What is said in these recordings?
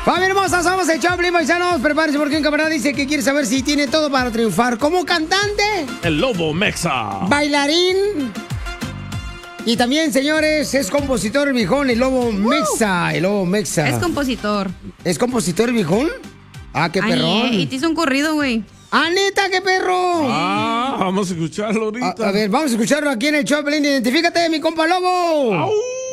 Familia hermosa, somos el Choplin, paisanos. Prepárense porque un camarada dice que quiere saber si tiene todo para triunfar como cantante, El Lobo Mexa, bailarín y también, señores, es compositor el viejón, el Lobo Mexa. El Lobo Mexa. Es compositor. ¿Es compositor el viejón? Ah, qué perrón. Y te hizo un corrido, güey. ¡Ah, neta, qué perro! Vamos a escucharlo ahorita. A ver, vamos a escucharlo aquí en el Choplin. Identifícate, mi compa Lobo.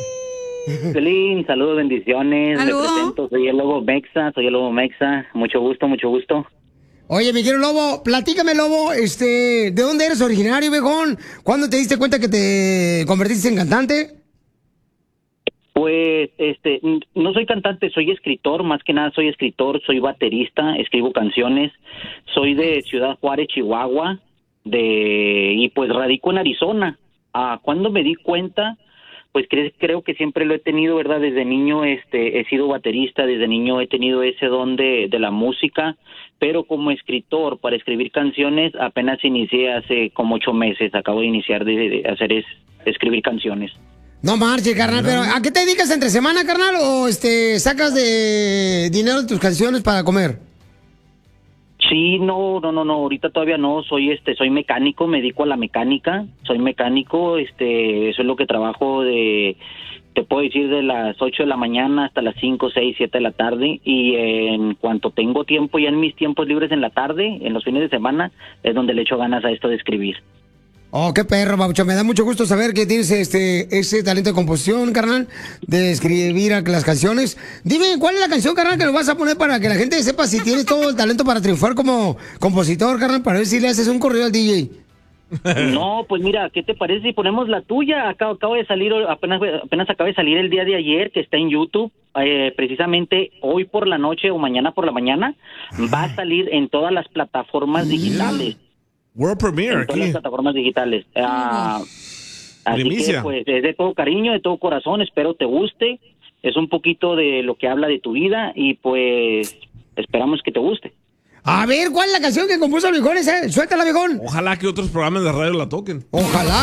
Pelín, saludos, bendiciones. ¿Aló? Me presento, soy el Lobo Mexa. Mucho gusto, mucho gusto. Oye, mi querido Lobo, platícame, Lobo, ¿de dónde eres originario, viejón? ¿Cuándo te diste cuenta que te convertiste en cantante? Pues, no soy cantante, soy escritor, más que nada soy escritor, soy baterista, escribo canciones, soy de Ciudad Juárez, Chihuahua, y pues radico en Arizona. Cuando me di cuenta, pues creo que siempre lo he tenido, ¿verdad? Desde niño he sido baterista, desde niño he tenido ese don de la música, pero como escritor, para escribir canciones, apenas inicié hace como 8 meses, acabo de iniciar de escribir canciones. No marche, carnal, pero ¿a qué te dedicas entre semana, carnal? ¿O sacas de dinero de tus canciones para comer? Sí, no, ahorita todavía no, soy mecánico, me dedico a la mecánica, soy mecánico, eso es lo que trabajo te puedo decir de las 8 de la mañana hasta las 5, 6, 7 de la tarde, y en cuanto tengo tiempo, ya en mis tiempos libres en la tarde, en los fines de semana, es donde le echo ganas a esto de escribir. Oh, qué perro, Babucho. Me da mucho gusto saber que tienes ese talento de composición, carnal, de escribir las canciones. Dime, ¿cuál es la canción, carnal, que lo vas a poner para que la gente sepa si tienes todo el talento para triunfar como compositor, carnal, para ver si le haces un corrido al DJ? No, pues mira, ¿qué te parece si ponemos la tuya? Acabo de salir, apenas acaba de salir el día de ayer, que está en YouTube, precisamente hoy por la noche o mañana por la mañana, va a salir en todas las plataformas digitales. World Premiere en todas las plataformas digitales. Así Primicia. que, pues, es de todo cariño, de todo corazón, espero te guste. Es un poquito de lo que habla de tu vida y, pues, esperamos que te guste. A ver, ¿cuál es la canción que compuso el viejón ese? Suéltala, viejón. Ojalá que otros programas de radio la toquen. Ojalá.